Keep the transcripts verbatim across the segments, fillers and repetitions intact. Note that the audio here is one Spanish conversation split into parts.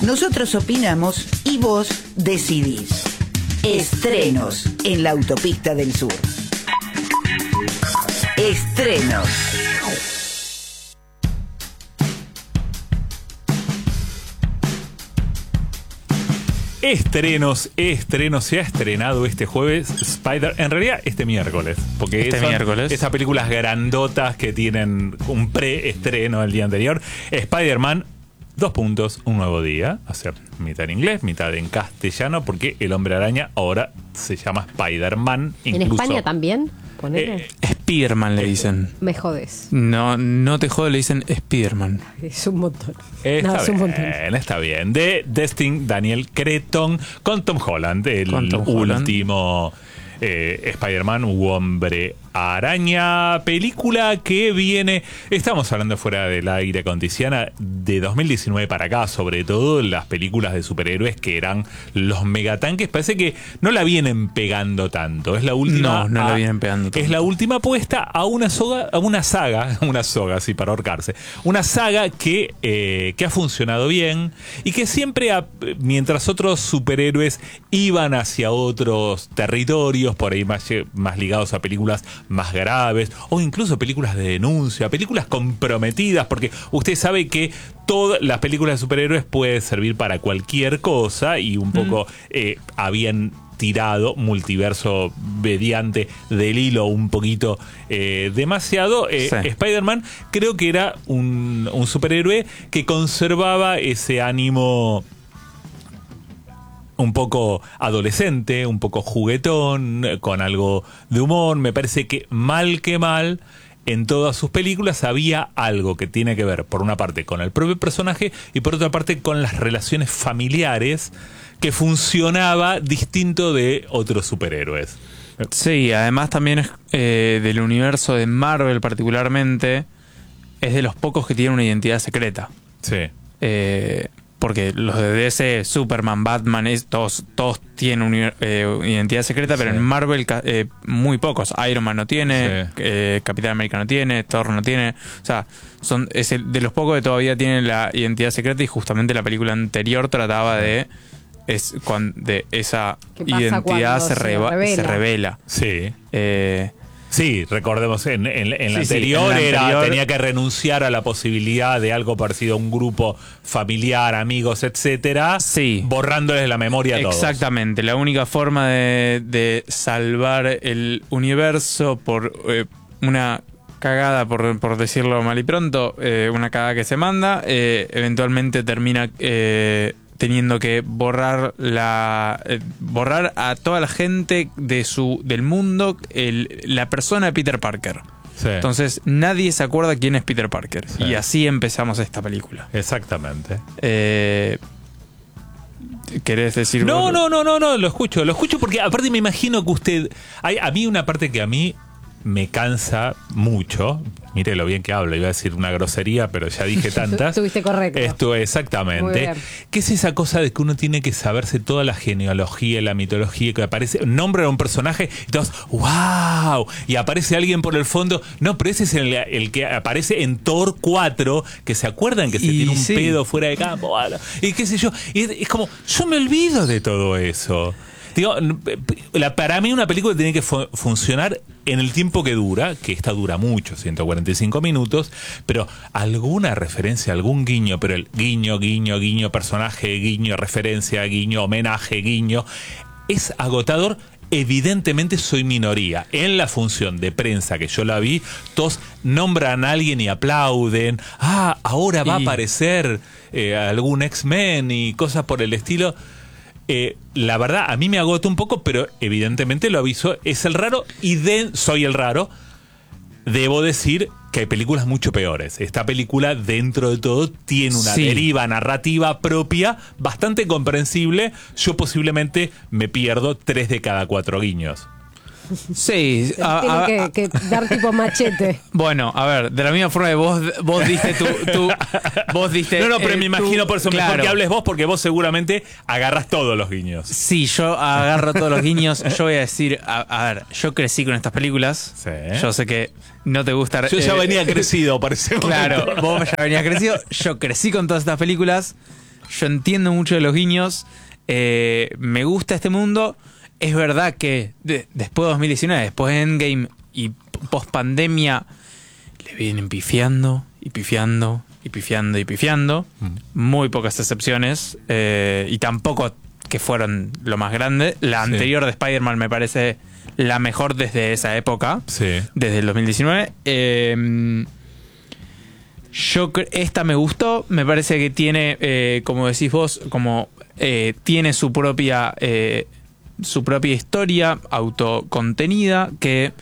Nosotros opinamos y vos decidís. Estrenos en la Autopista del Sur. Estrenos. Estrenos, estrenos, se ha estrenado este jueves Spider, en realidad este miércoles, porque este son miércoles. esas películas grandotas que tienen un preestreno el día anterior. Spider-Man, dos puntos, un nuevo día, o sea, mitad en inglés, mitad en castellano, porque el Hombre Araña ahora se llama Spider-Man. ¿En España también? Eh, Spiderman le dicen. Me jodes. No, no te jodes, le dicen Spiderman. Es un montón. Está no, es un bien, montón. está bien. De Destin Daniel Cretton con Tom Holland, el Con Tom Holland. último eh, Spider-Man u Hombre Araña. Película que viene, estamos hablando fuera del aire con Tiziana, de dos mil diecinueve para acá, sobre todo las películas de superhéroes que eran los megatanques. Parece que no la vienen pegando tanto. Es la última. No, no la a- vienen pegando tanto. Es la última apuesta a una soga, a una saga, una soga, sí, para ahorcarse. Una saga que, eh, que ha funcionado bien y que siempre, ha- mientras otros superhéroes iban hacia otros territorios, por ahí más, lle- más ligados a películas más graves, o incluso películas de denuncia, películas comprometidas, porque usted sabe que todas las películas de superhéroes pueden servir para cualquier cosa y un poco eh, habían tirado multiverso mediante del hilo un poquito eh, demasiado. Eh, Sí. Spider-Man creo que era un, un superhéroe que conservaba ese ánimo un poco adolescente, un poco juguetón, eh, con algo de humor. Me parece que mal que mal, en todas sus películas había algo que tiene que ver, por una parte, con el propio personaje y por otra parte con las relaciones familiares, que funcionaba distinto de otros superhéroes. Sí, además también es eh, del universo de Marvel particularmente, es de los pocos que tiene una identidad secreta. Sí. Eh, porque los de D C, Superman, Batman, es, todos, todos tienen una eh, identidad secreta, pero Sí. en Marvel ca- eh, muy pocos. Iron Man no tiene, Sí. eh, Capitán América no tiene, Thor no tiene. O sea, son es el, de los pocos que todavía tienen la identidad secreta, y justamente la película anterior trataba de, es, cuan- de esa ¿Qué pasa identidad cuando se, se reva- revela? se revela. Sí. Eh, Sí, recordemos, en, en- en la Sí, sí, anterior, en la era, anterior- tenía que renunciar a la posibilidad de algo parecido a un grupo familiar, amigos, etcétera, Sí. borrándoles la memoria a todos. Exactamente, la única forma de, de salvar el universo por eh, una cagada, por, por decirlo mal y pronto, eh, una cagada que se manda, eh, eventualmente termina eh, teniendo que borrar la eh, borrar a toda la gente de su del mundo, el- la persona de Peter Parker. Sí. Entonces nadie se acuerda quién es Peter Parker. Sí. Y así empezamos esta película. Exactamente. Eh, ¿Querés decir No, vos? no, no, no, no, lo escucho, lo escucho porque aparte me imagino que usted... Hay, a mí una parte que a mí me cansa mucho, mire lo bien que hablo, iba a decir una grosería, pero ya dije tantas. Estuviste correcto. Esto Muy exactamente. bien. ¿Qué es esa cosa de que uno tiene que saberse toda la genealogía y la mitología que aparece? Nombra a un personaje y todos, ¡wow! Y aparece alguien por el fondo. No, pero ese es el, el que aparece en Thor cuatro, que se acuerdan que se Y tiene un sí. pedo fuera de campo. Bueno, y qué sé yo. Y es, es como, yo me olvido de todo eso. Digo, la, para mí una película tiene que fu- funcionar en el tiempo que dura, que esta dura mucho, ciento cuarenta y cinco minutos, pero alguna referencia, algún guiño, pero el guiño, guiño, guiño, personaje, guiño, referencia, guiño, homenaje, guiño, es agotador. Evidentemente soy minoría. En la función de prensa que yo la vi, todos nombran a alguien y aplauden. Ah, ahora va Y- a aparecer eh, algún X-Men y cosas por el estilo. Eh, la verdad, a mí me agota un poco, pero evidentemente lo aviso, es el raro y de, soy el raro. Debo decir que hay películas mucho peores. Esta película, dentro de todo, tiene una Sí. deriva narrativa propia bastante comprensible. Yo posiblemente me pierdo tres de cada cuatro guiños. Sí, a- a- Tiene que, que dar tipo machete. bueno, a ver, de la misma forma que vos, vos diste tu, tu- vos diste No, no, pero eh, me tu- imagino por eso mejor claro. que hables vos, porque vos seguramente agarras todos los guiños. Sí, yo agarro todos los guiños. Yo voy a decir, a, a ver, yo crecí con estas películas. Sí. Yo sé que no te gusta. Yo ya eh, venía crecido, parece. Claro, vos ya venías crecido. Yo crecí con todas estas películas. yo entiendo mucho de los guiños, eh, me gusta este mundo. Es verdad que de, después de dos mil diecinueve, después de Endgame y post pandemia, le vienen pifiando y pifiando y pifiando y pifiando. Mm. Muy pocas excepciones, eh, y tampoco que fueron lo más grande. La sí. anterior de Spider-Man me parece la mejor desde esa época, sí. desde el dos mil diecinueve. Eh, yo esta me gustó, me parece que tiene, eh, como decís vos, como eh, tiene su propia eh, su propia historia autocontenida que,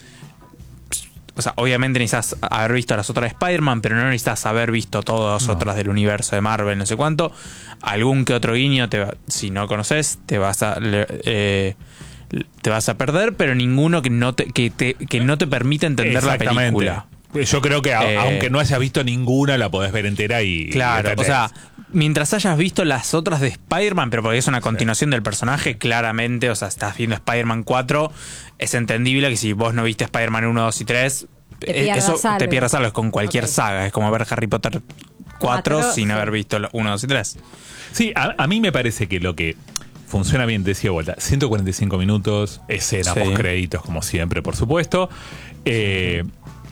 o sea, obviamente necesitas haber visto las otras de Spider-Man, pero no necesitas haber visto todas las no. otras del universo de Marvel, no sé cuánto. Algún que otro guiño, te va, si no conoces, te vas a eh, te vas a perder, pero ninguno que no te, que te, que no te permita entender la película. Yo creo que a, eh, aunque no hayas visto ninguna, la podés ver entera y... Claro, y o sea, mientras hayas visto las otras de Spider-Man, pero porque es una continuación sí. del personaje, claramente, o sea, estás viendo Spider-Man cuatro, es entendible que si vos no viste Spider-Man uno, dos y tres, te eso algo. te pierdas algo, es con cualquier okay. saga, es como ver Harry Potter cuatro, cuatro sin sí. haber visto uno, dos y tres. Sí, a, a mí me parece que lo que funciona bien, decía vuelta, ciento cuarenta y cinco minutos, escena sí. post créditos, como siempre, por supuesto. Eh...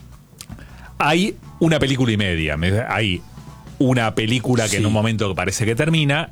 Hay una película y media. Hay una película que sí. en un momento parece que termina.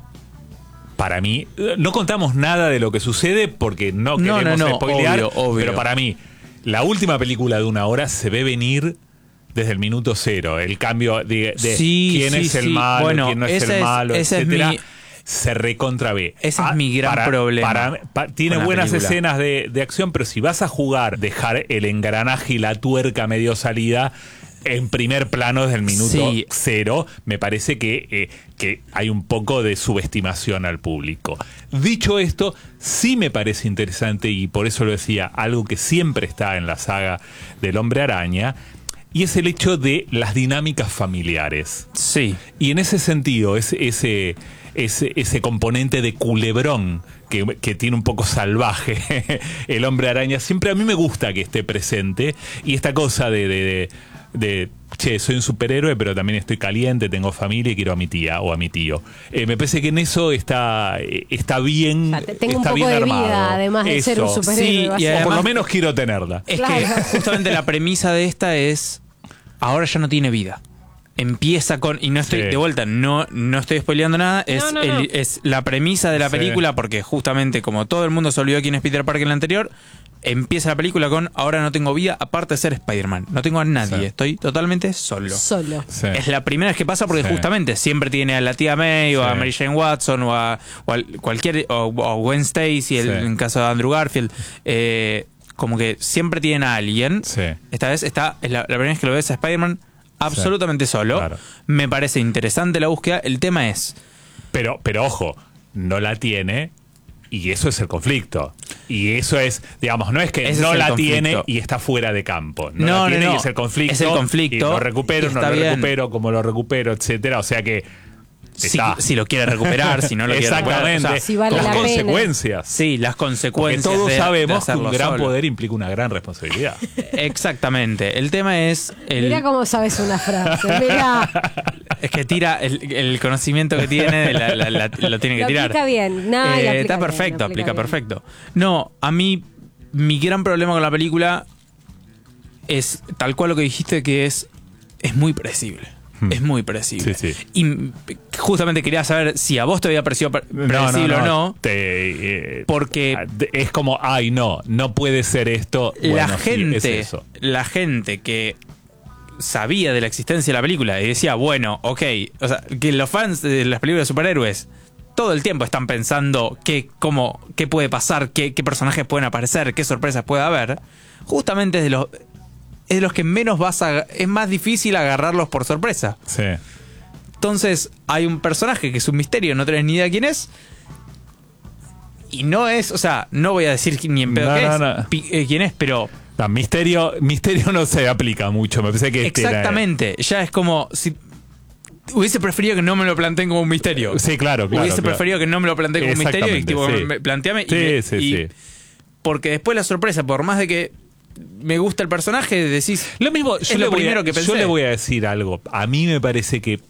Para mí, no contamos nada de lo que sucede porque no queremos no, no, no, spoilear. Obvio, obvio. Pero para mí, la última película de una hora se ve venir desde el minuto cero. El cambio de, de sí, quién sí, es el sí. malo, bueno, quién no es el es, malo, etcétera. Es mi... Se recontra ve. Ese ah, es mi gran para, problema. Para, para, tiene buenas película. escenas de, de acción, pero si vas a jugar, dejar el engranaje y la tuerca medio salida en primer plano desde el minuto sí. cero, me parece que, eh, que hay un poco de subestimación al público. Dicho esto, sí me parece interesante, y por eso lo decía, algo que siempre está en la saga del Hombre Araña, y es el hecho de las dinámicas familiares. Sí. Y en ese sentido, ese, ese, ese, ese componente de culebrón que, que tiene un poco salvaje el Hombre Araña, siempre a mí me gusta que esté presente, y esta cosa de... de, de de, che, soy un superhéroe, pero también estoy caliente, tengo familia y quiero a mi tía o a mi tío. Eh, me parece que en eso está, está bien, o sea, tengo está un poco bien de armado. Vida, además de eso. ser un superhéroe. Sí, y o además, por lo menos quiero tenerla. Es claro. que justamente la premisa de esta es, ahora ya no tiene vida. Empieza con, y no estoy sí. de vuelta, no, no estoy spoileando nada, es, no, no, el, no. es la premisa de la sí. película, porque justamente como todo el mundo se olvidó quién es Peter Parker en la anterior, empieza la película con, ahora no tengo vida, aparte de ser Spider-Man, no tengo a nadie, sí. estoy totalmente solo. Solo. Sí. Es la primera vez que pasa porque sí. justamente siempre tiene a la tía May sí. o a Mary Jane Watson o a, o a cualquier, o, o Gwen Stacy, el, sí. en caso de Andrew Garfield, eh, como que siempre tienen a alguien. Sí. Esta vez está, es la, la primera vez que lo ves a Spider-Man absolutamente sí. solo. Claro. Me parece interesante la búsqueda. El tema es... Pero, pero ojo, no la tiene... Y eso es el conflicto. Y eso es, digamos, no es que Ese no es la conflicto. tiene y está fuera de campo. No, no la tiene no, no. y es el conflicto. Es el conflicto. Y lo recupero, no lo bien. recupero, como lo recupero, etcétera. O sea que si, si lo quiere recuperar, si no lo quiere recuperar. Exactamente. O sea, si vale las la consecuencias. Pena. Sí, las consecuencias. Porque todos de, sabemos de que un gran solo. poder implica una gran responsabilidad. Exactamente. El tema es... El... Mirá cómo sabes una frase. Mirá. Es que tira el, el conocimiento que tiene, la, la, la, lo tiene que lo tirar. Aplica bien. No, eh, aplica está perfecto, bien, aplica, aplica perfecto. No, a mí, mi gran problema con la película es tal cual lo que dijiste, que es, es muy predecible. Hmm. Es muy predecible. Sí, sí. Y justamente quería saber si a vos te había parecido predecible no, no, no, o no. Te, eh, porque es como, ay, no, no puede ser esto. La bueno, gente, sí, es eso. la gente que sabía de la existencia de la película y decía, bueno, ok, o sea, que los fans de las películas de superhéroes todo el tiempo están pensando qué, cómo, qué puede pasar, qué, qué personajes pueden aparecer, qué sorpresas puede haber, justamente es de los, es de los que menos vas a... Es más difícil agarrarlos por sorpresa. Sí. Entonces, hay un personaje que es un misterio, no tenés ni idea quién es, y no es, o sea, no voy a decir ni en pedo no, qué no, es, no. pi, eh, quién es, pero... No, misterio, misterio no se aplica mucho, me parece que... Exactamente, este ya es como... si hubiese preferido que no me lo planteen como un misterio. Sí, claro, claro. Hubiese claro. preferido que no me lo planteen como un misterio y tipo, sí. me, planteame y, sí, me, sí, y sí. porque después la sorpresa, por más de que me gusta el personaje, decís lo mismo, es yo lo le voy primero a, que pensé. Yo le voy a decir algo. A mí me parece que